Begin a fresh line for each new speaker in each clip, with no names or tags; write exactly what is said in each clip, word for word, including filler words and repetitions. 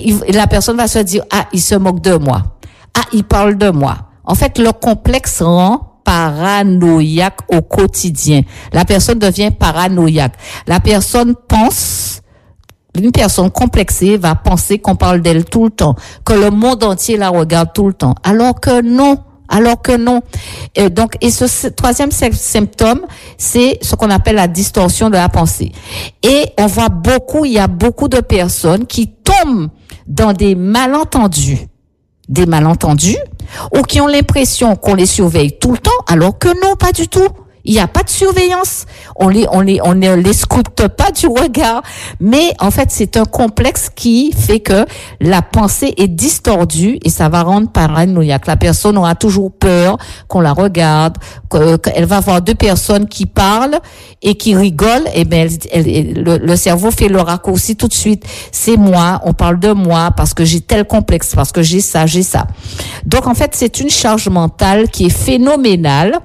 et, et la personne va se dire, ah, il se moque de moi. Ah, il parle de moi. En fait, le complexe rend paranoïaque au quotidien. La personne devient paranoïaque. La personne pense, une personne complexée va penser qu'on parle d'elle tout le temps, que le monde entier la regarde tout le temps. Alors que non. Alors que non. Et donc, et ce, ce troisième symptôme, c'est ce qu'on appelle la distorsion de la pensée. Et on voit beaucoup, il y a beaucoup de personnes qui tombent dans des malentendus, des malentendus, ou qui ont l'impression qu'on les surveille tout le temps, alors que non, pas du tout. Il n'y a pas de surveillance. On les, on les, on ne les scrute pas du regard. Mais, en fait, c'est un complexe qui fait que la pensée est distordue et ça va rendre paranoïaque. La personne aura toujours peur qu'on la regarde, qu'elle va voir deux personnes qui parlent et qui rigolent. Et ben, elle, elle, le, le cerveau fait le raccourci tout de suite. C'est moi, on parle de moi parce que j'ai tel complexe, parce que j'ai ça, j'ai ça. Donc, en fait, c'est une charge mentale qui est phénoménale.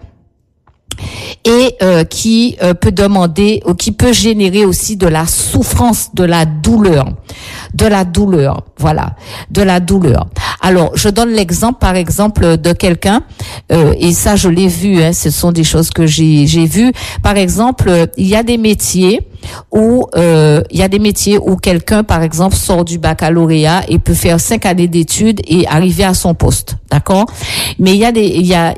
Et euh, qui euh, peut demander ou qui peut générer aussi de la souffrance, de la douleur, de la douleur, voilà, de la douleur. Alors, je donne l'exemple, par exemple, de quelqu'un, euh, et ça, je l'ai vu, hein, ce sont des choses que j'ai j'ai vues. Par exemple, il y a des métiers où euh, il y a des métiers où quelqu'un, par exemple, sort du baccalauréat et peut faire cinq années d'études et arriver à son poste, d'accord? Mais il y a des, il y a,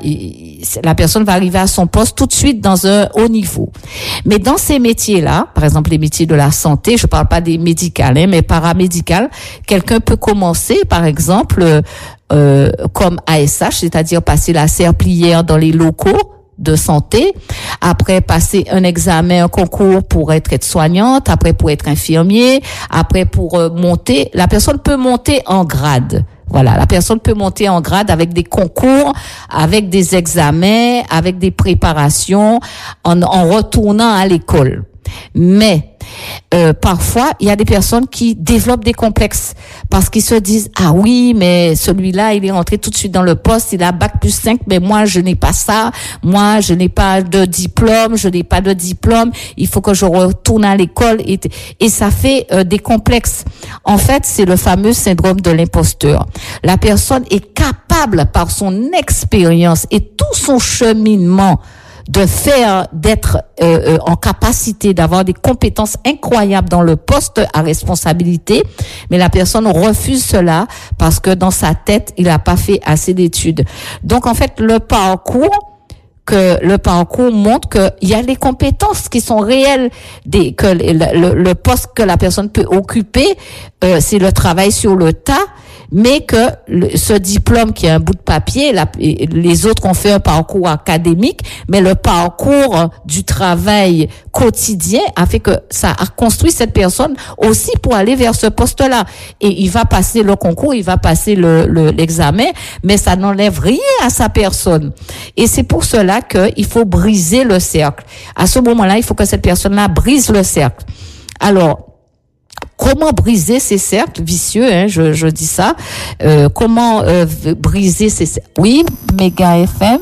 la personne va arriver à son poste tout de suite dans un haut niveau. Mais dans ces métiers-là, par exemple les métiers de la santé, je parle pas des médicales, hein, mais paramédicales, quelqu'un peut commencer, par exemple, euh, comme A S H, c'est-à-dire passer la serpillière dans les locaux de santé, après passer un examen, un concours pour être aide-soignante, après pour être infirmier, après pour euh, monter, la personne peut monter en grade. Voilà, la personne peut monter en grade avec des concours, avec des examens, avec des préparations, en, en retournant à l'école. Mais euh, parfois, il y a des personnes qui développent des complexes parce qu'ils se disent « Ah oui, mais celui-là, il est rentré tout de suite dans le poste, il a bac plus cinq, mais moi, je n'ai pas ça. Moi, je n'ai pas de diplôme, je n'ai pas de diplôme. Il faut que je retourne à l'école. » Et, et ça fait euh, des complexes. En fait, c'est le fameux syndrome de l'imposteur. La personne est capable, par son expérience et tout son cheminement, de faire, d'être euh, euh, en capacité d'avoir des compétences incroyables dans le poste à responsabilité, mais la personne refuse cela parce que dans sa tête, il n'a pas fait assez d'études. Donc, en fait, le parcours, que le parcours montre qu'il y a les compétences qui sont réelles, des, que le, le, le poste que la personne peut occuper, euh, c'est le travail sur le tas, mais que le, ce diplôme qui est un bout de papier, la, les autres ont fait un parcours académique, mais le parcours du travail quotidien a fait que ça a construit cette personne aussi pour aller vers ce poste-là. Et il va passer le concours, il va passer le, le, l'examen, mais ça n'enlève rien à sa personne. Et c'est pour cela qu'il faut briser le cercle. À ce moment-là, il faut que cette personne-là brise le cercle. Alors, comment briser ces cercles vicieux, hein, je, je dis ça. Euh, comment euh, briser ces cercles. Oui, Méga F M.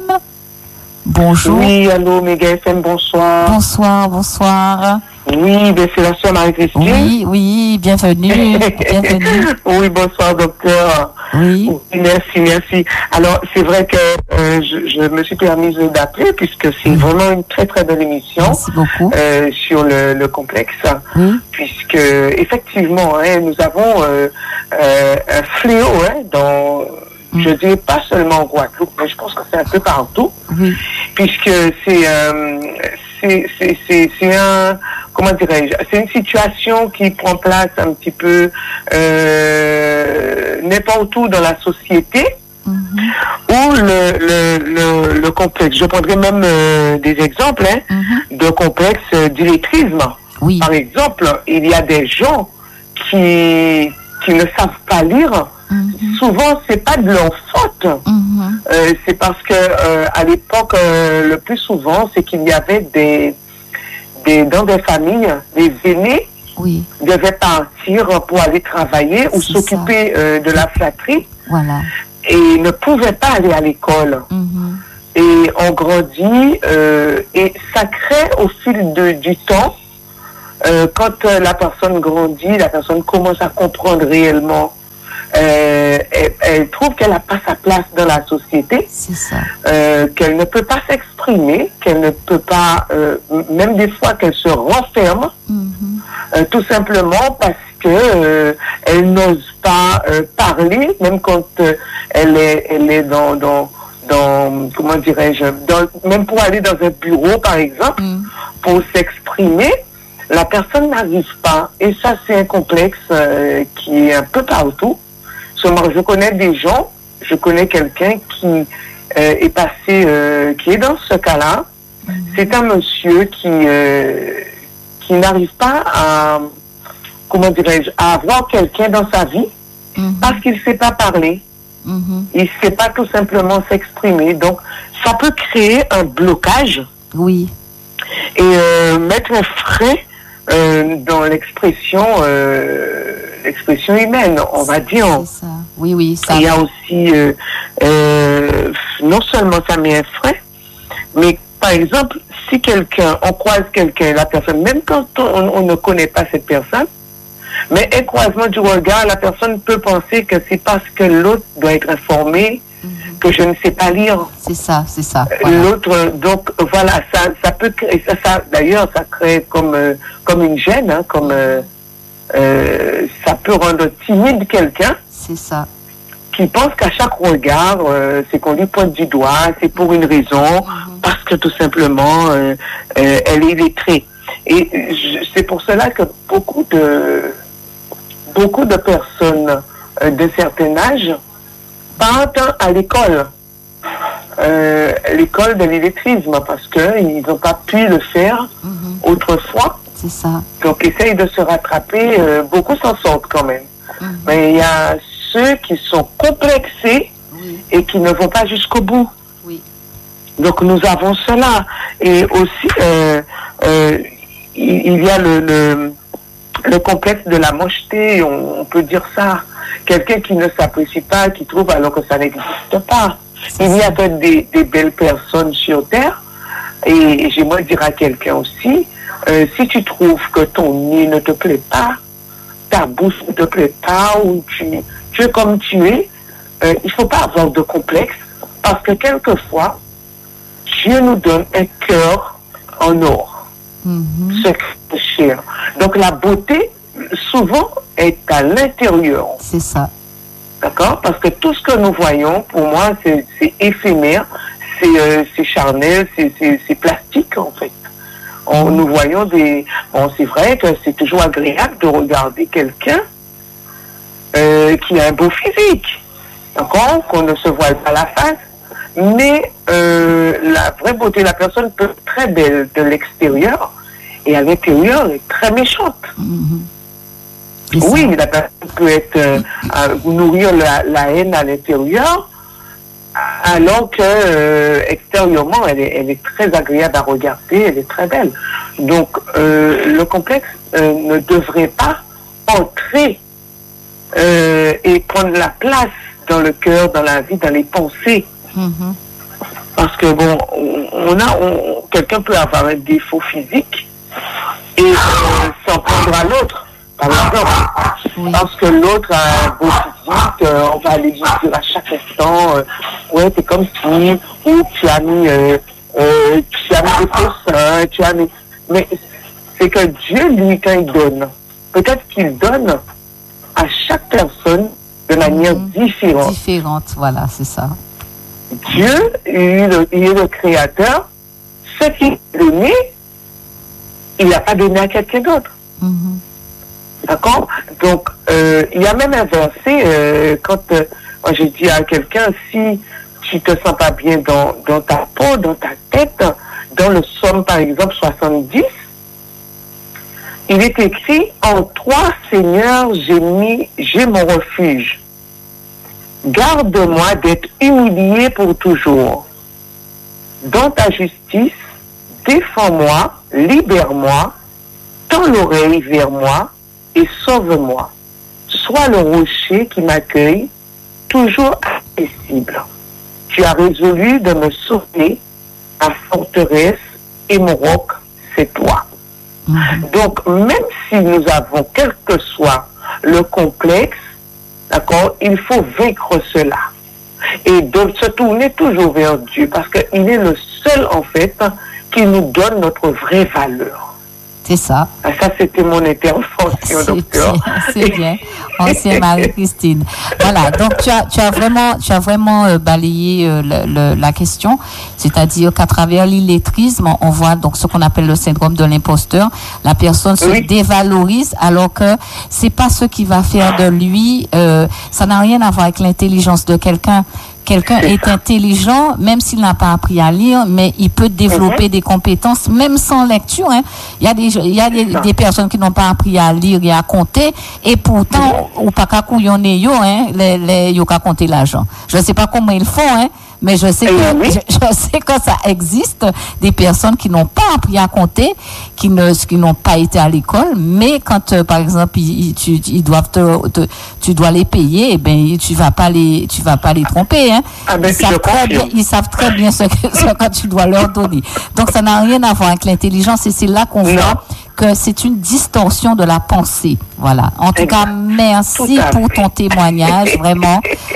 Bonjour.
Oui, allô, Méga F M, bonsoir.
Bonsoir, bonsoir.
Oui, ben c'est la sœur Marie-Christine.
Oui, oui, bienvenue. bienvenue.
Oui, bonsoir, docteur.
Oui.
Merci, merci. Alors, c'est vrai que euh, je, je me suis permise d'appeler puisque c'est oui. vraiment une très, très belle émission.
Merci beaucoup.
Euh, sur le, le complexe.
Oui.
Puisque, effectivement, hein, nous avons euh, euh, un fléau hein, dans... Je dis pas seulement en Guadeloupe, mais je pense que c'est un peu partout,
oui.
puisque c'est, euh, c'est, c'est, c'est, c'est un, comment dirais-je, c'est une situation qui prend place un petit peu euh, n'importe où dans la société, mm-hmm. où le, le, le, le complexe, je prendrais même euh, des exemples hein, mm-hmm. de complexe d'illettrisme.
Oui.
Par exemple, il y a des gens qui, qui ne savent pas lire. Mm-hmm. Souvent, c'est pas de leur faute. Mm-hmm. Euh, c'est parce que euh, à l'époque, euh, le plus souvent, c'est qu'il y avait des, des dans des familles, des aînés
oui.
devaient partir pour aller travailler c'est ou s'occuper euh, de la flatterie.
Voilà.
Et ne pouvaient pas aller à l'école. Mm-hmm. Et on grandit euh, et ça crée au fil de, du temps. Euh, quand euh, la personne grandit, la personne commence à comprendre réellement euh, elle, elle trouve qu'elle n'a pas sa place dans la société,
c'est ça.
Euh, qu'elle ne peut pas s'exprimer, qu'elle ne peut pas, euh, même des fois qu'elle se renferme, mm-hmm. euh, tout simplement parce que euh, elle n'ose pas euh, parler, même quand euh, elle est, elle est dans, dans, dans comment dirais-je, dans, même pour aller dans un bureau par exemple, mm. pour s'exprimer, la personne n'arrive pas. Et ça, c'est un complexe euh, qui est un peu partout. Seulement, je connais des gens, je connais quelqu'un qui euh, est passé, euh, qui est dans ce cas-là. Mm-hmm. C'est un monsieur qui euh, qui n'arrive pas à, comment dirais-je, à avoir quelqu'un dans sa vie mm-hmm. parce qu'il ne sait pas parler. Mm-hmm. Il ne sait pas tout simplement s'exprimer. Donc, ça peut créer un blocage.
Oui.
Et euh, mettre un frein euh, dans l'expression, euh, l'expression humaine, on va dire.
C'est ça. Oui, oui. Ça...
Il y a aussi, euh, euh, non seulement ça met un frein, mais par exemple, si quelqu'un, on croise quelqu'un, la personne, même quand on, on ne connaît pas cette personne, mais un croisement du regard, la personne peut penser que c'est parce que l'autre doit être informé, mm-hmm. que je ne sais pas lire.
C'est ça, c'est ça. Voilà.
L'autre, donc voilà, ça, ça peut créer, ça, ça, d'ailleurs, ça crée comme, euh, comme une gêne, hein, comme euh, euh, ça peut rendre timide quelqu'un.
C'est ça.
Qui pense qu'à chaque regard, euh, c'est qu'on lui pointe du doigt, c'est pour une raison, mm-hmm. parce que tout simplement, euh, euh, elle est illettrée. Et je, c'est pour cela que beaucoup de beaucoup de personnes euh, de certain âge partent à l'école, euh, l'école de l'illettrisme, parce qu'ils n'ont pas pu le faire mm-hmm. autrefois.
C'est ça.
Donc, essayent de se rattraper. Euh, beaucoup s'en sortent quand même. Mm-hmm. Mais il y a ceux qui sont complexés oui. et qui ne vont pas jusqu'au bout.
Oui.
Donc, nous avons cela. Et aussi, euh, euh, il y a le, le, le complexe de la mocheté, on, on peut dire ça. Quelqu'un qui ne s'apprécie pas, qui trouve alors que ça n'existe pas. C'est il y a peut-être des, des belles personnes sur Terre. Et j'aimerais dire à quelqu'un aussi, euh, si tu trouves que ton nez ne te plaît pas, ta bouche ne te plaît pas, ou tu, tu es comme tu es, euh, il ne faut pas avoir de complexe, parce que quelquefois, Dieu nous donne un cœur en or. Mm-hmm. Ce cher. Donc la beauté, souvent, est à l'intérieur.
C'est ça.
D'accord? Parce que tout ce que nous voyons, pour moi, c'est, c'est éphémère, c'est, euh, c'est charnel, c'est, c'est, c'est plastique, en fait. On, nous voyons des... Bon, c'est vrai que c'est toujours agréable de regarder quelqu'un euh, qui a un beau physique. D'accord? Qu'on ne se voile pas la face. Mais euh, la vraie beauté de la personne peut être très belle de l'extérieur et à l'intérieur, elle est très méchante. Mm-hmm. Oui, la personne peut être euh, à nourrir la, la haine à l'intérieur, alors que euh, extérieurement, elle est, elle est très agréable à regarder, elle est très belle. Donc, euh, le complexe euh, ne devrait pas entrer euh, et prendre la place dans le cœur, dans la vie, dans les pensées. Mm-hmm. Parce que bon, on a, on, quelqu'un peut avoir un défaut physique et euh, s'en prendre à l'autre, par exemple. Oui. Parce que l'autre a un beau physique, euh, on va aller lui dire à chaque instant, euh, ouais, t'es comme si, ou tu as mis, euh, euh, tu as mis des faux seins, tu as mis. Mais c'est que Dieu, lui, quand il donne, peut-être qu'il donne à chaque personne de manière mmh. différente.
Différente, voilà, c'est ça.
Dieu, il est, le, il est le créateur. Ce qu'il a donné, il n'a pas donné à quelqu'un d'autre. Mm-hmm. D'accord? Donc, euh, il y a même un verset, euh, quand euh, moi j'ai dit à quelqu'un, si tu te sens pas bien dans, dans ta peau, dans ta tête, dans le psaume par exemple soixante-dix, il est écrit, en toi Seigneur, j'ai mis, j'ai mon refuge. Garde-moi d'être humilié pour toujours. Dans ta justice, défends-moi, libère-moi, tends l'oreille vers moi et sauve-moi. Sois le rocher qui m'accueille, toujours accessible. Tu as résolu de me sauver, ma forteresse et mon roc, c'est toi. Mmh. Donc, même si nous avons, quel que soit le complexe, d'accord, il faut vaincre cela. Et donc se tourner toujours vers Dieu, parce qu'il est le seul, en fait, qui nous donne notre vraie valeur.
C'est ça.
Ça, c'était mon intervention, docteur.
C'est bien. Ancienne Marie-Christine. Voilà. Donc, tu as, tu as vraiment, tu as vraiment euh, balayé euh, le, le, la question. C'est-à-dire qu'à travers l'illettrisme, on voit donc ce qu'on appelle le syndrome de l'imposteur. La personne se oui. dévalorise alors que c'est pas ce qui va faire de lui, euh, ça n'a rien à voir avec l'intelligence de quelqu'un. Quelqu'un est intelligent, même s'il n'a pas appris à lire, mais il peut développer mm-hmm. des compétences, même sans lecture. Hein. Il y a des, il y a des, des personnes qui n'ont pas appris à lire et à compter, et pourtant, mm-hmm. ou pas qu'à couillonner yo, hein, les, les, yo qu'à compter l'argent. Je ne sais pas comment ils font, hein. Mais je sais que oui. je, je sais que ça existe des personnes qui n'ont pas appris à compter, qui ne qui n'ont pas été à l'école, mais quand euh, par exemple ils, tu, ils doivent te, te tu dois les payer, et ben tu vas pas les tu vas pas les tromper, hein.
Ah ben,
ils savent très bien, ils savent très bien ce que, ce que tu dois leur donner. Donc ça n'a rien à voir avec l'intelligence, et c'est là qu'on non. voit que c'est une distorsion de la pensée. Voilà. En tout exact. cas, merci pour ton témoignage, vraiment.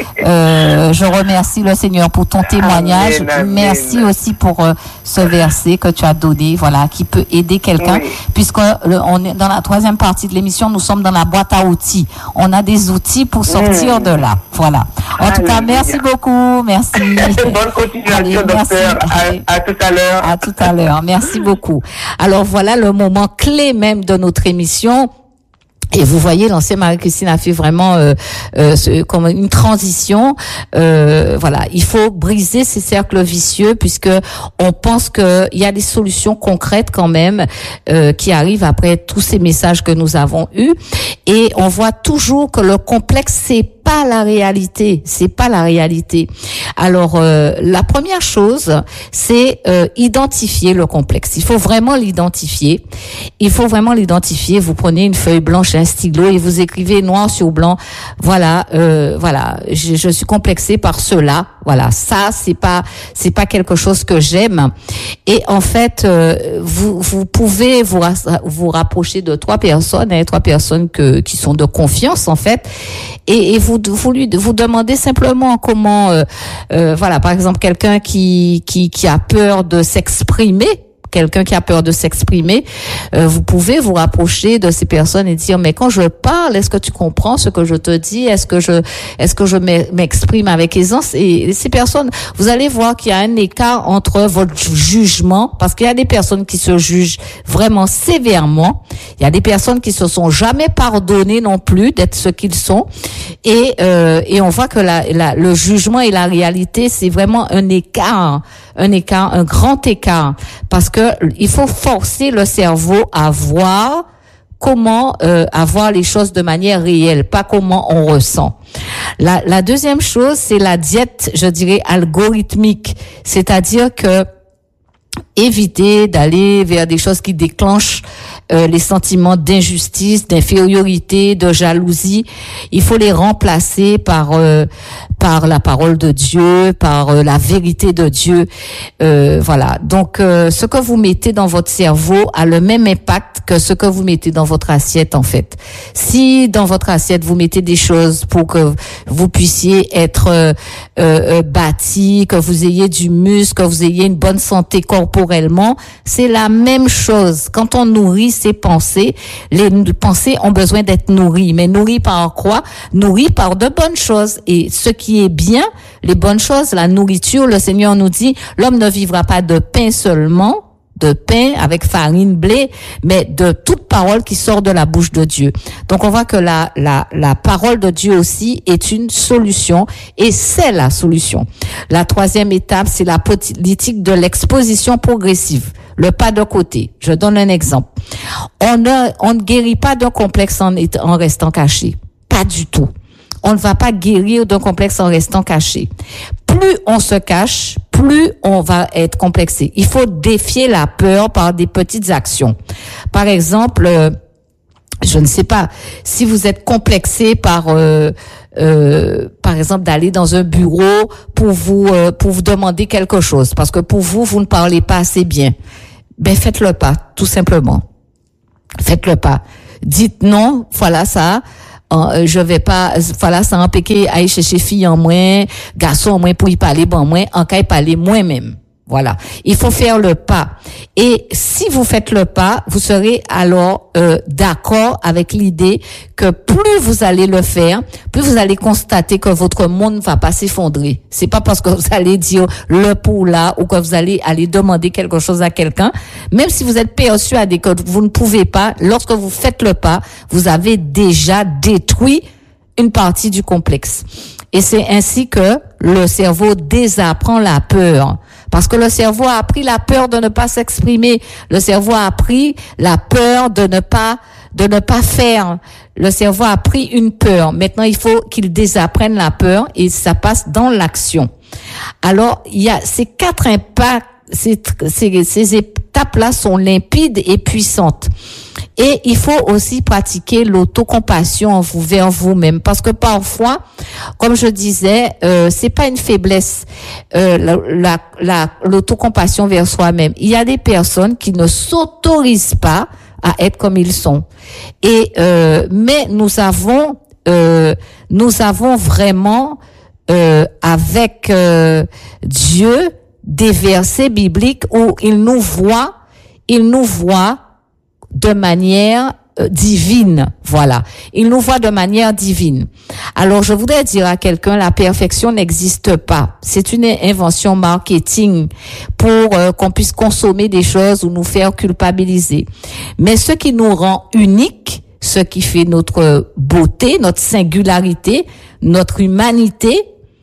Euh, je remercie le Seigneur pour ton témoignage. Amen, amen. Merci aussi pour euh, ce verset que tu as donné, voilà, qui peut aider quelqu'un, oui. puisque le, on est dans la troisième partie de l'émission, nous sommes dans la boîte à outils. On a des outils pour sortir mmh. de là. Voilà. En Alléluia. tout cas, merci beaucoup. Merci.
Bonne continuation, Allez, docteur. À, à tout à l'heure.
À tout à l'heure. Merci beaucoup. Alors, voilà le moment clé même de notre émission. Et vous voyez, l'ancienne Marie-Christine a fait vraiment euh, euh, ce, comme une transition. Euh, voilà, il faut briser ces cercles vicieux, puisque on pense que il y a des solutions concrètes quand même euh, qui arrivent après tous ces messages que nous avons eus. Et on voit toujours que le complexe, c'est pas la réalité, c'est pas la réalité. Alors euh, la première chose, c'est euh, identifier le complexe. Il faut vraiment l'identifier. Il faut vraiment l'identifier. Vous prenez une feuille blanche et un stylo et vous écrivez noir sur blanc. Voilà, euh, voilà. Je, je suis complexée par cela. Voilà, ça c'est pas c'est pas quelque chose que j'aime. Et en fait, euh, vous vous pouvez vous vous rapprocher de trois personnes, hein, trois personnes que qui sont de confiance en fait, et, et vous vous lui vous demandez simplement comment euh, euh, voilà, par exemple quelqu'un qui qui qui a peur de s'exprimer. Quelqu'un qui a peur de s'exprimer, euh, vous pouvez vous rapprocher de ces personnes et dire, mais quand je parle, est-ce que tu comprends ce que je te dis? Est-ce que je, est-ce que je m'exprime avec aisance? Et ces personnes, vous allez voir qu'il y a un écart entre votre jugement, parce qu'il y a des personnes qui se jugent vraiment sévèrement. Il y a des personnes qui se sont jamais pardonnées non plus d'être ce qu'ils sont. Et, euh, et on voit que la, la, le jugement et la réalité, c'est vraiment un écart, un écart, un grand écart, parce que il faut forcer le cerveau à voir comment euh, avoir les choses de manière réelle, pas comment on ressent. La, la deuxième chose, c'est la diète, je dirais, algorithmique, c'est-à-dire que éviter d'aller vers des choses qui déclenchent euh, les sentiments d'injustice, d'infériorité, de jalousie. Il faut les remplacer par euh, par la parole de Dieu, par euh, la vérité de Dieu. Euh, voilà. Donc, euh, ce que vous mettez dans votre cerveau a le même impact que ce que vous mettez dans votre assiette, en fait. Si dans votre assiette vous mettez des choses pour que vous puissiez être euh, euh, bâti, que vous ayez du muscle, que vous ayez une bonne santé corporellement, c'est la même chose. Quand on nourrit ses pensées, les pensées ont besoin d'être nourries. Mais nourries par quoi? Nourries par de bonnes choses. Et ce qui est bien, les bonnes choses, la nourriture, le Seigneur nous dit, l'homme ne vivra pas de pain seulement, de pain avec farine, blé, mais de toute parole qui sort de la bouche de Dieu. Donc on voit que la la la parole de Dieu aussi est une solution, et c'est la solution. La troisième étape, c'est la politique de l'exposition progressive. Le pas de côté. Je donne un exemple. On ne on ne guérit pas d'un complexe en, en restant caché. Pas du tout. On ne va pas guérir d'un complexe en restant caché. Plus on se cache, plus on va être complexé. Il faut défier la peur par des petites actions. Par exemple, euh, je ne sais pas, si vous êtes complexé par, euh, euh, par exemple, d'aller dans un bureau pour vous euh, pour vous demander quelque chose, parce que pour vous, vous ne parlez pas assez bien. Ben faites-le pas, tout simplement. Faites-le pas. Dites non, voilà ça. euh, je vais pas, voilà, ça empêcher aller chercher fille en moins, garçon en moins pour y parler bon moins, en cas y parler moi-même. Voilà, il faut faire le pas. Et si vous faites le pas, vous serez alors euh, d'accord avec l'idée que plus vous allez le faire, plus vous allez constater que votre monde ne va pas s'effondrer. C'est pas parce que vous allez dire le pour là ou que vous allez aller demander quelque chose à quelqu'un, même si vous êtes persuadé que vous ne pouvez pas, lorsque vous faites le pas, vous avez déjà détruit une partie du complexe. Et c'est ainsi que le cerveau désapprend la peur. Parce que le cerveau a appris la peur de ne pas s'exprimer. Le cerveau a appris la peur de ne pas, de ne pas faire. Le cerveau a appris une peur. Maintenant, il faut qu'il désapprenne la peur et ça passe dans l'action. Alors, il y a ces quatre impacts, ces, ces, ces étapes-là sont limpides et puissantes. Et il faut aussi pratiquer l'autocompassion vers vous-même, parce que parfois, comme je disais, euh, c'est pas une faiblesse, euh, la, la, la, l'autocompassion vers soi-même. Il y a des personnes qui ne s'autorisent pas à être comme ils sont. Et euh, mais nous avons, euh, nous avons vraiment euh, avec euh, Dieu des versets bibliques où il nous voit, il nous voit de manière euh, divine, voilà. Il nous voit de manière divine. Alors, je voudrais dire à quelqu'un, la perfection n'existe pas. C'est une invention marketing pour euh, qu'on puisse consommer des choses ou nous faire culpabiliser. Mais ce qui nous rend uniques, ce qui fait notre beauté, notre singularité, notre humanité,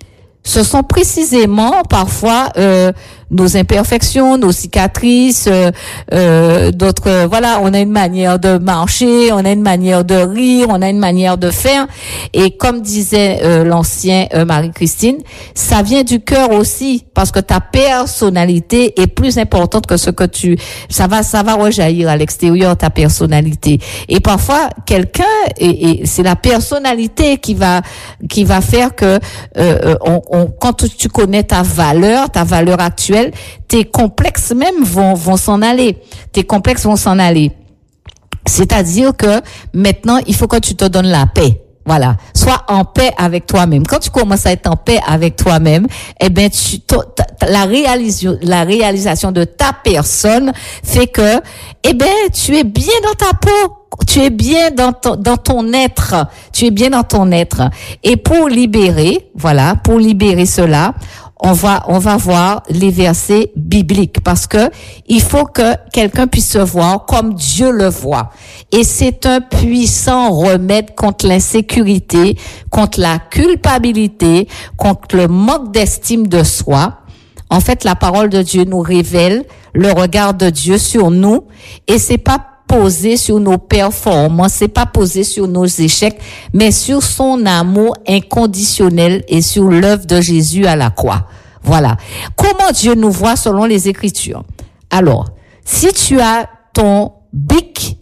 ce sont précisément parfois euh, nos imperfections, nos cicatrices, euh, euh, d'autres. Euh, voilà, on a une manière de marcher, on a une manière de rire, on a une manière de faire. Et comme disait euh, l'ancien euh, Marie-Christine, ça vient du cœur aussi, parce que ta personnalité est plus importante que ce que tu. Ça va, ça va rejaillir à l'extérieur ta personnalité. Et parfois, quelqu'un, et, et c'est la personnalité qui va qui va faire que euh, on, on, quand tu connais ta valeur, ta valeur actuelle, tes complexes même vont vont s'en aller. Tes complexes vont s'en aller. C'est-à-dire que maintenant, il faut que tu te donnes la paix. Voilà, sois en paix avec toi-même. Quand tu commences à être en paix avec toi-même, eh ben tu la réalisation la réalisation de ta personne fait que eh ben tu es bien dans ta peau. Tu es bien dans ton, dans ton être. Tu es bien dans ton être. Et pour libérer, voilà, pour libérer cela, on va, on va voir les versets bibliques, parce que il faut que quelqu'un puisse se voir comme Dieu le voit. Et c'est un puissant remède contre l'insécurité, contre la culpabilité, contre le manque d'estime de soi. En fait, la parole de Dieu nous révèle le regard de Dieu sur nous, et c'est pas posé sur nos performances, c'est pas posé sur nos échecs, mais sur son amour inconditionnel et sur l'œuvre de Jésus à la croix. Voilà. Comment Dieu nous voit selon les Écritures? Alors, si tu as ton bic,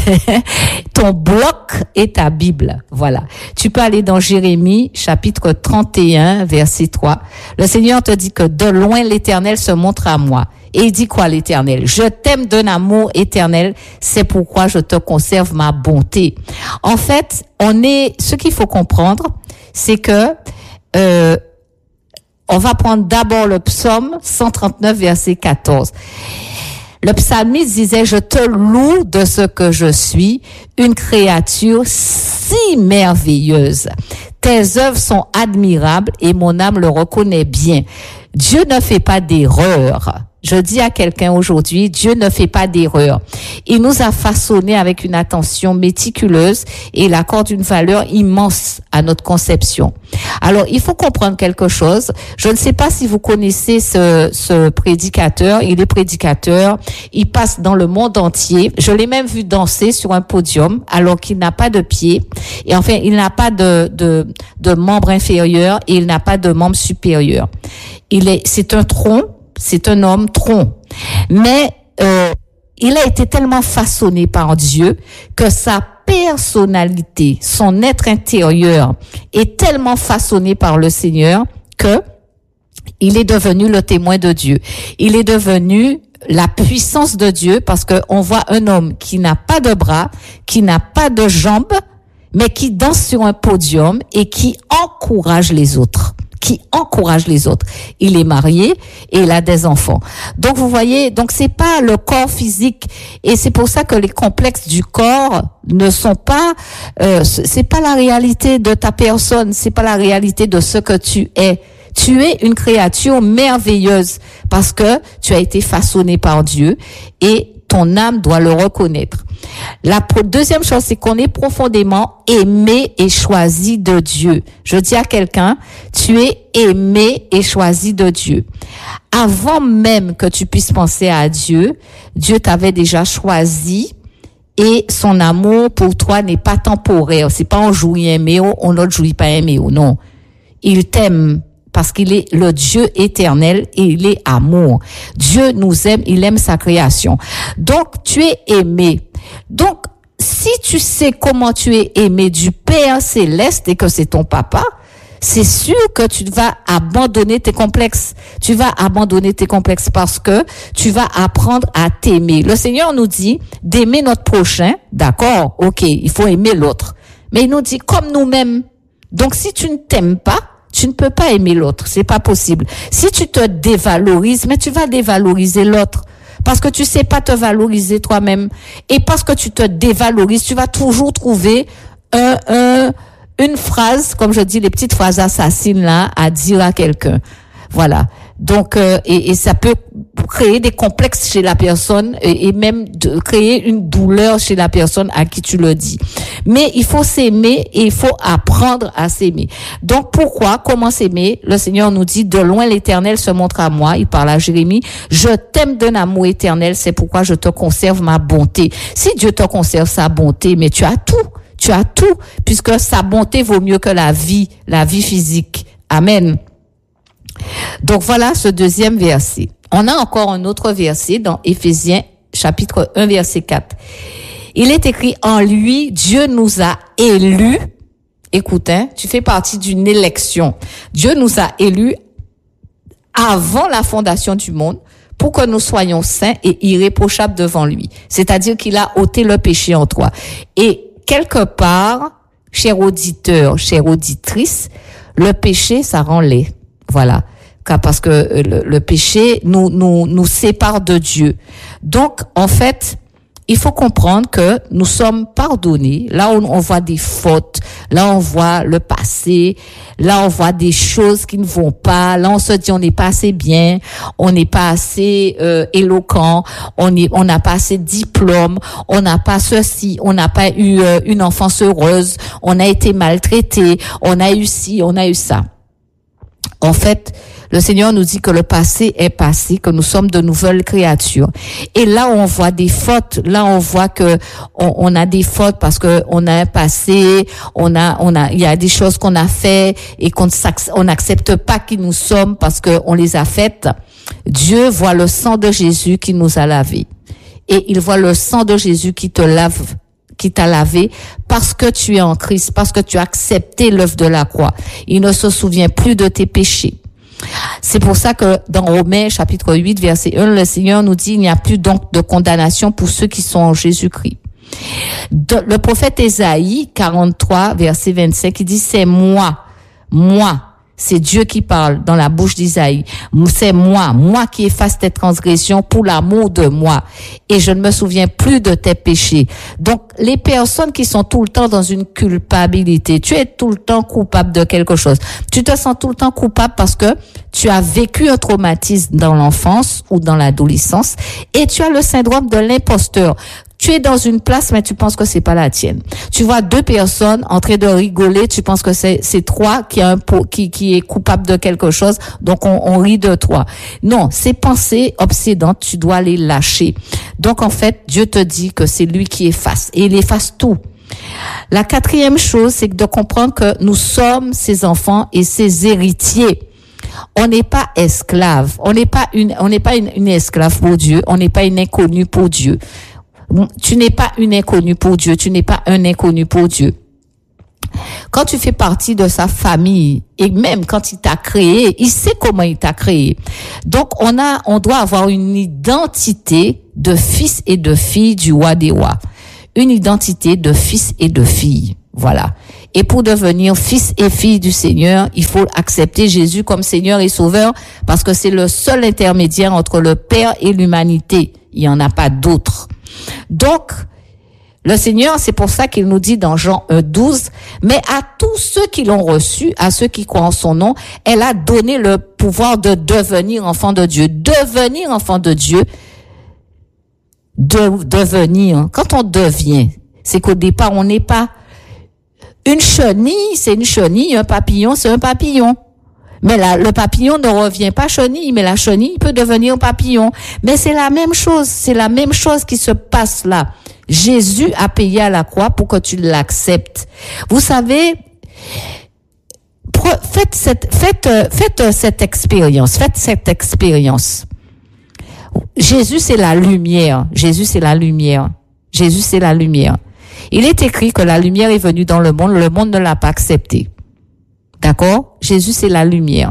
ton bloc et ta Bible, voilà. Tu peux aller dans Jérémie, chapitre trente et un, verset trois. Le Seigneur te dit que de loin l'Éternel se montre à moi. Et il dit quoi, l'Éternel? Je t'aime d'un amour éternel, c'est pourquoi je te conserve ma bonté. En fait, on est, ce qu'il faut comprendre, c'est que, euh, on va prendre d'abord le psaume cent trente-neuf, verset quatorze. Le psalmiste disait, je te loue de ce que je suis, une créature si merveilleuse. Tes œuvres sont admirables et mon âme le reconnaît bien. Dieu ne fait pas d'erreur. Je dis à quelqu'un aujourd'hui, Dieu ne fait pas d'erreur. Il nous a façonnés avec une attention méticuleuse et il accorde une valeur immense à notre conception. Alors, il faut comprendre quelque chose. Je ne sais pas si vous connaissez ce, ce prédicateur. Il est prédicateur. Il passe dans le monde entier. Je l'ai même vu danser sur un podium alors qu'il n'a pas de pied. Et enfin, il n'a pas de, de, de membre inférieur et il n'a pas de membre supérieur. Il est, c'est un tronc. C'est un homme tronc. Mais euh, il a été tellement façonné par Dieu que sa personnalité, son être intérieur est tellement façonné par le Seigneur que il est devenu le témoin de Dieu. Il est devenu la puissance de Dieu, parce que on voit un homme qui n'a pas de bras, qui n'a pas de jambes, mais qui danse sur un podium et qui encourage les autres. Qui encourage les autres. Il est marié et il a des enfants. Donc vous voyez, donc c'est pas le corps physique, et c'est pour ça que les complexes du corps ne sont pas, euh, c'est pas la réalité de ta personne, c'est pas la réalité de ce que tu es. Tu es une créature merveilleuse parce que tu as été façonné par Dieu et ton âme doit le reconnaître. La deuxième chose, c'est qu'on est profondément aimé et choisi de Dieu. Je dis à quelqu'un, tu es aimé et choisi de Dieu. Avant même que tu puisses penser à Dieu, Dieu t'avait déjà choisi, et son amour pour toi n'est pas temporaire. C'est pas on jouit aimé, on ne jouit pas aimé, non. Il t'aime parce qu'il est le Dieu éternel et il est amour. Dieu nous aime, il aime sa création. Donc, tu es aimé. Donc, si tu sais comment tu es aimé du Père céleste et que c'est ton papa, c'est sûr que tu vas abandonner tes complexes. Tu vas abandonner tes complexes parce que tu vas apprendre à t'aimer. Le Seigneur nous dit d'aimer notre prochain. D'accord, ok, il faut aimer l'autre. Mais il nous dit comme nous-mêmes. Donc, si tu ne t'aimes pas, tu ne peux pas aimer l'autre, c'est pas possible. Si tu te dévalorises, mais tu vas dévaloriser l'autre. Parce que tu sais pas te valoriser toi-même. Et parce que tu te dévalorises, tu vas toujours trouver un, un, une phrase, comme je dis, les petites phrases assassines là, à dire à quelqu'un. Voilà. Donc, euh, et, et ça peut créer des complexes chez la personne et, et même de créer une douleur chez la personne à qui tu le dis. Mais il faut s'aimer et il faut apprendre à s'aimer. Donc, pourquoi? Comment s'aimer? Le Seigneur nous dit, de loin l'Éternel se montre à moi. Il parle à Jérémie. Je t'aime d'un amour éternel. C'est pourquoi je te conserve ma bonté. Si Dieu te conserve sa bonté, mais tu as tout. Tu as tout, puisque sa bonté vaut mieux que la vie, la vie physique. Amen. Donc voilà ce deuxième verset. On a encore un autre verset dans Éphésiens chapitre un verset quatre. Il est écrit en lui, Dieu nous a élus. Écoute, hein, tu fais partie d'une élection. Dieu nous a élus avant la fondation du monde pour que nous soyons saints et irréprochables devant lui. C'est-à-dire qu'il a ôté le péché en toi. Et quelque part, cher auditeur, chère auditrice, le péché, ça rend laid. Voilà. Parce que le, le péché nous, nous, nous sépare de Dieu. Donc, en fait, il faut comprendre que nous sommes pardonnés. Là, on, on voit des fautes. Là, on voit le passé. Là, on voit des choses qui ne vont pas. Là, on se dit, on n'est pas assez bien. On n'est pas assez euh, éloquent. On est, on n'a pas assez de diplôme. On n'a pas ceci. On n'a pas eu euh, une enfance heureuse. On a été maltraité. On a eu ci, on a eu ça. En fait, le Seigneur nous dit que le passé est passé, que nous sommes de nouvelles créatures. Et là, on voit des fautes. Là, on voit que on, on a des fautes parce que on a un passé, on a, on a, il y a des choses qu'on a fait et qu'on on n'accepte pas qui nous sommes parce que on les a faites. Dieu voit le sang de Jésus qui nous a lavés. Et il voit le sang de Jésus qui te lave, qui t'a lavé parce que tu es en Christ, parce que tu as accepté l'œuvre de la croix. Il ne se souvient plus de tes péchés. C'est pour ça que dans Romains chapitre huit verset un, le Seigneur nous dit il n'y a plus donc de condamnation pour ceux qui sont en Jésus-Christ. De, le prophète Ésaïe quarante-trois verset vingt-cinq, il dit c'est moi, moi. C'est Dieu qui parle dans la bouche d'Isaïe. C'est moi, moi qui efface tes transgressions pour l'amour de moi. Et je ne me souviens plus de tes péchés. Donc, les personnes qui sont tout le temps dans une culpabilité, tu es tout le temps coupable de quelque chose. Tu te sens tout le temps coupable parce que tu as vécu un traumatisme dans l'enfance ou dans l'adolescence et tu as le syndrome de l'imposteur. Tu es dans une place, mais tu penses que c'est pas la tienne. Tu vois deux personnes en train de rigoler, tu penses que c'est, c'est toi qui a un qui, qui est coupable de quelque chose, donc on, on rit de toi. Non, ces pensées obsédantes, tu dois les lâcher. Donc, en fait, Dieu te dit que c'est lui qui efface, et il efface tout. La quatrième chose, c'est de comprendre que nous sommes ses enfants et ses héritiers. On n'est pas esclave. On n'est pas une, on n'est pas une, une esclave pour Dieu. On n'est pas une inconnue pour Dieu. Tu n'es pas une inconnue pour Dieu, tu n'es pas un inconnu pour Dieu. Quand tu fais partie de sa famille, et même quand il t'a créé, il sait comment il t'a créé. Donc, on a, on doit avoir une identité de fils et de fille du roi des rois. Une identité de fils et de fille. Voilà. Et pour devenir fils et fille du Seigneur, il faut accepter Jésus comme Seigneur et Sauveur parce que c'est le seul intermédiaire entre le Père et l'humanité. Il n'y en a pas d'autre. Donc, le Seigneur, c'est pour ça qu'il nous dit dans Jean un douze, mais à tous ceux qui l'ont reçu, à ceux qui croient en son nom, elle a donné le pouvoir de devenir enfant de Dieu. Devenir enfant de Dieu, de devenir. Quand on devient, c'est qu'au départ, on n'est pas. Une chenille, c'est une chenille, un papillon, c'est un papillon. Mais là, le papillon ne revient pas chenille, mais la chenille peut devenir papillon. Mais c'est la même chose, c'est la même chose qui se passe là. Jésus a payé à la croix pour que tu l'acceptes. Vous savez, faites cette, faites, faites cette expérience, faites cette expérience. Jésus, c'est la lumière. Jésus, c'est la lumière. Jésus, c'est la lumière. Il est écrit que la lumière est venue dans le monde, le monde ne l'a pas accepté. D'accord? Jésus, c'est la lumière.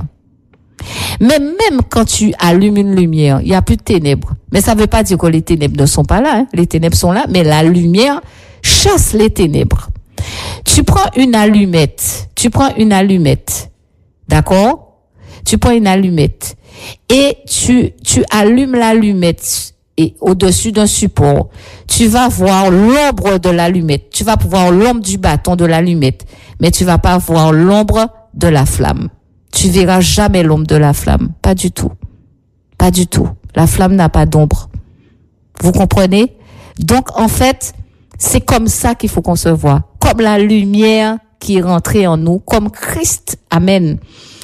Mais même quand tu allumes une lumière, il n'y a plus de ténèbres. Mais ça ne veut pas dire que les ténèbres ne sont pas là. Hein. Les ténèbres sont là, mais la lumière chasse les ténèbres. Tu prends une allumette. Tu prends une allumette. D'accord? Tu prends une allumette. Et tu, tu allumes l'allumette. Et au-dessus d'un support, tu vas voir l'ombre de l'allumette. Tu vas voir l'ombre du bâton de l'allumette. Mais tu vas pas voir l'ombre de la flamme. Tu verras jamais l'ombre de la flamme. Pas du tout. Pas du tout. La flamme n'a pas d'ombre. Vous comprenez? Donc, en fait, c'est comme ça qu'il faut qu'on se voit. Comme la lumière qui est rentrée en nous. Comme Christ. Amen.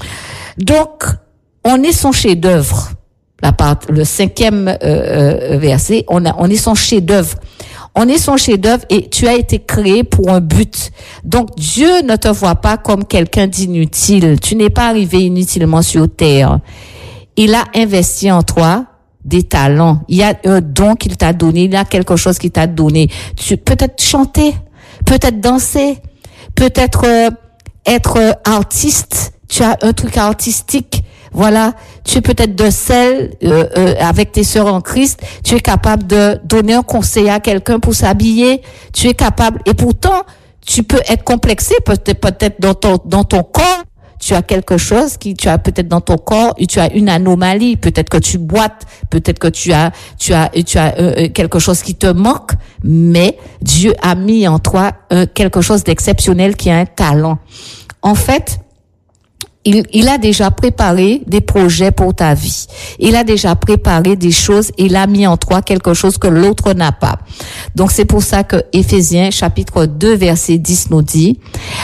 Donc, on est son chef-d'œuvre. La part, le cinquième euh, euh, verset, on, a, on est son chef-d'œuvre. On est son chef-d'œuvre et tu as été créé pour un but. Donc Dieu ne te voit pas comme quelqu'un d'inutile. Tu n'es pas arrivé inutilement sur terre. Il a investi en toi des talents. Il y a un don qu'il t'a donné. Il y a quelque chose qu'il t'a donné. Tu peut-être chanter, peut-être danser, peut-être euh, être euh, artiste. Tu as un truc artistique. Voilà, tu es peut-être de celle euh, euh, avec tes sœurs en Christ, tu es capable de donner un conseil à quelqu'un pour s'habiller, tu es capable et pourtant tu peux être complexé peut-être peut-être dans ton dans ton corps, tu as quelque chose qui tu as peut-être dans ton corps, tu as une anomalie, peut-être que tu boites, peut-être que tu as tu as tu as euh, quelque chose qui te manque, mais Dieu a mis en toi euh, quelque chose d'exceptionnel qui a un talent. En fait, Il, il a déjà préparé des projets pour ta vie. Il a déjà préparé des choses et il a mis en toi quelque chose que l'autre n'a pas. Donc c'est pour ça que Éphésiens chapitre deux verset dix nous dit: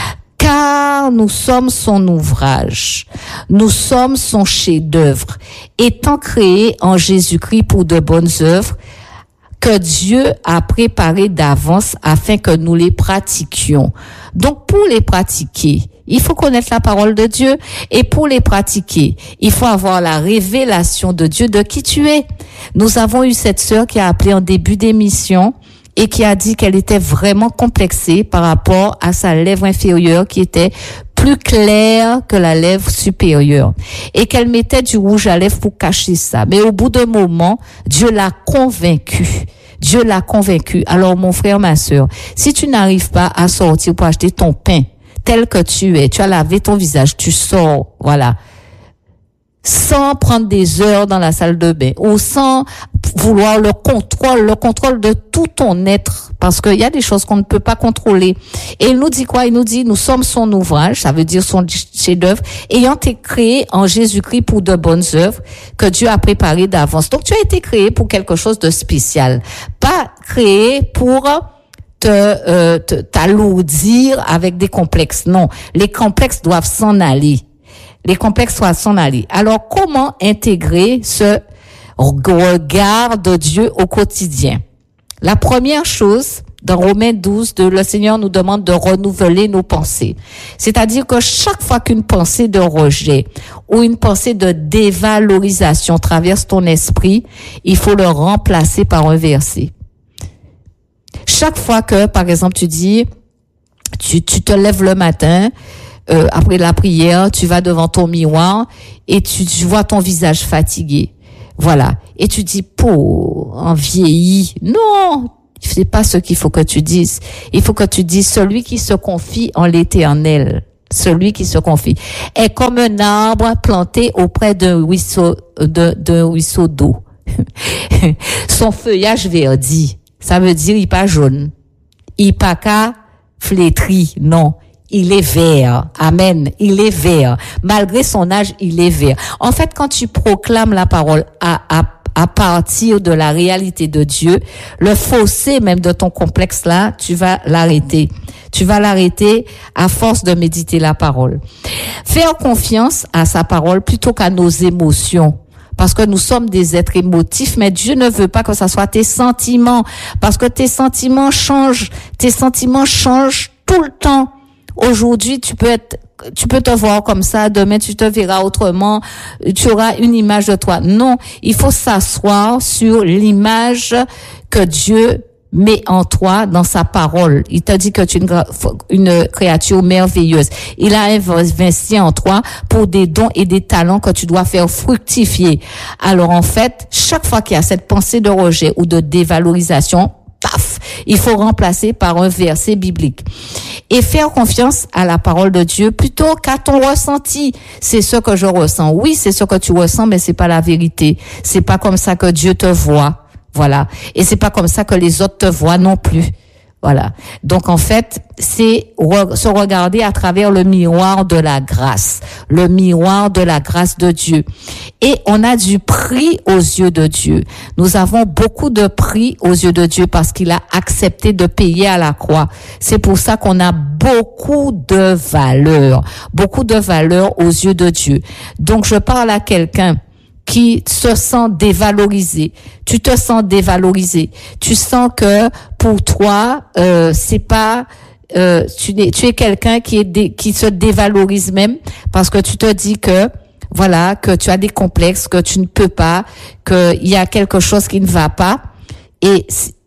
car nous sommes son ouvrage, nous sommes son chef-d'œuvre, étant créés en Jésus-Christ pour de bonnes œuvres que Dieu a préparées d'avance afin que nous les pratiquions. Donc pour les pratiquer, il faut connaître la parole de Dieu et pour les pratiquer, il faut avoir la révélation de Dieu de qui tu es. Nous avons eu cette sœur qui a appelé en début d'émission et qui a dit qu'elle était vraiment complexée par rapport à sa lèvre inférieure qui était plus claire que la lèvre supérieure et qu'elle mettait du rouge à lèvres pour cacher ça. Mais au bout d'un moment, Dieu l'a convaincue. Dieu l'a convaincue. Alors mon frère, ma sœur, si tu n'arrives pas à sortir pour acheter ton pain tel que tu es, tu as lavé ton visage, tu sors, voilà, sans prendre des heures dans la salle de bain ou sans vouloir le contrôle, le contrôle de tout ton être, parce qu'il y a des choses qu'on ne peut pas contrôler. Et il nous dit quoi? Il nous dit, nous sommes son ouvrage, ça veut dire son chef-d'œuvre, ayant été créé en Jésus-Christ pour de bonnes œuvres que Dieu a préparées d'avance. Donc tu as été créé pour quelque chose de spécial, pas créé pour te, euh, te t'alourdir avec des complexes. Non, les complexes doivent s'en aller. Les complexes doivent s'en aller. Alors, comment intégrer ce regard de Dieu au quotidien? La première chose, dans Romains douze, de, le Seigneur nous demande de renouveler nos pensées. C'est-à-dire que chaque fois qu'une pensée de rejet ou une pensée de dévalorisation traverse ton esprit, il faut le remplacer par un verset. Chaque fois que, par exemple, tu dis, tu, tu te lèves le matin, Euh, après la prière, tu vas devant ton miroir et tu, tu vois ton visage fatigué. Voilà. Et tu dis, pauvre, en vieilli. Non, C'est pas ce qu'il faut que tu dises. Il faut que tu dises celui qui se confie en l'Éternel. Celui qui se confie est comme un arbre planté auprès d'un ruisseau, de, d'un ruisseau d'eau. Son feuillage verdit. Ça veut dire il pas jaune. Il pas qu'à flétri. Non. Il est vert. Amen. Il est vert. Malgré son âge, il est vert. En fait, quand tu proclames la parole à, à, à partir de la réalité de Dieu, le fossé même de ton complexe là, tu vas l'arrêter. Tu vas l'arrêter à force de méditer la parole. Faire confiance à sa parole plutôt qu'à nos émotions. Parce que nous sommes des êtres émotifs, mais Dieu ne veut pas que ça soit tes sentiments. Parce que tes sentiments changent. Tes sentiments changent tout le temps. Aujourd'hui, tu peux être, tu peux te voir comme ça. Demain, tu te verras autrement. Tu auras une image de toi. Non. Il faut s'asseoir sur l'image que Dieu met en toi dans sa parole. Il t'a dit que tu es une, une créature merveilleuse. Il a investi en toi pour des dons et des talents que tu dois faire fructifier. Alors en fait, chaque fois qu'il y a cette pensée de rejet ou de dévalorisation, paf, il faut remplacer par un verset biblique. Et faire confiance à la parole de Dieu plutôt qu'à ton ressenti. C'est ce que je ressens. Oui, c'est ce que tu ressens, mais c'est pas la vérité. C'est pas comme ça que Dieu te voit. Voilà. Et c'est pas comme ça que les autres te voient non plus. Voilà. Donc, en fait, c'est re- se regarder à travers le miroir de la grâce. Le miroir de la grâce de Dieu. Et on a du prix aux yeux de Dieu. Nous avons beaucoup de prix aux yeux de Dieu parce qu'il a accepté de payer à la croix. C'est pour ça qu'on a beaucoup de valeur. Beaucoup de valeur aux yeux de Dieu. Donc, je parle à quelqu'un qui se sent dévalorisé. Tu te sens dévalorisé. Tu sens que pour toi, euh, c'est pas, euh, tu es, tu es quelqu'un qui est dé, qui se dévalorise même parce que tu te dis que voilà, que tu as des complexes, que tu ne peux pas, qu'il y a quelque chose qui ne va pas. Et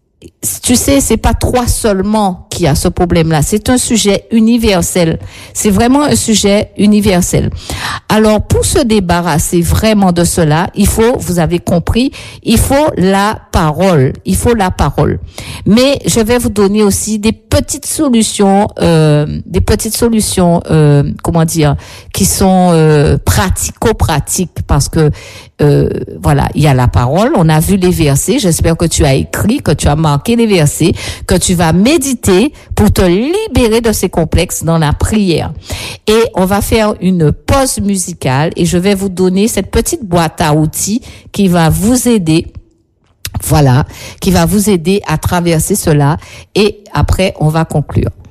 tu sais, c'est pas toi seulement qui a ce problème-là. C'est un sujet universel. C'est vraiment un sujet universel. Alors, pour se débarrasser vraiment de cela, il faut, vous avez compris, il faut la parole. Il faut la parole. Mais je vais vous donner aussi des petites solutions, euh, des petites solutions, euh, comment dire, qui sont euh, pratico-pratiques, parce que euh, voilà, il y a la parole. On a vu les versets. J'espère que tu as écrit, que tu as marqué les versets, que tu vas méditer pour te libérer de ces complexes dans la prière. Et on va faire une pause musicale et je vais vous donner cette petite boîte à outils qui va vous aider. Voilà, qui va vous aider à traverser cela et après on va conclure.